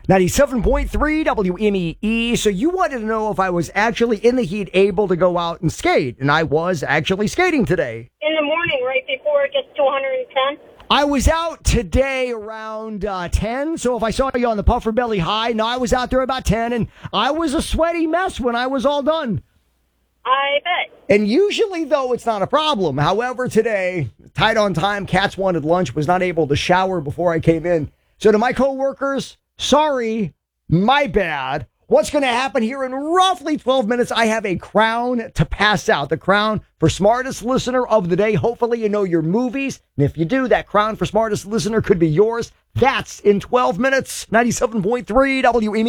97.3 WMEE. So you wanted to know if I was actually in the heat able to go out and skate. And I was actually skating today. In the morning, right before it gets to 110? I was out today around 10. So if I saw you on the Puffer Belly High, no, I was out there about 10. And I was a sweaty mess when I was all done. I bet. And usually, though, it's not a problem. However, today, tight on time, Cats wanted lunch, was not able to shower before I came in. So to my coworkers, sorry, my bad. What's going to happen here in roughly 12 minutes? I have a crown to pass out. The crown for smartest listener of the day. Hopefully you know your movies. And if you do, that crown for smartest listener could be yours. That's in 12 minutes. 97.3 WME.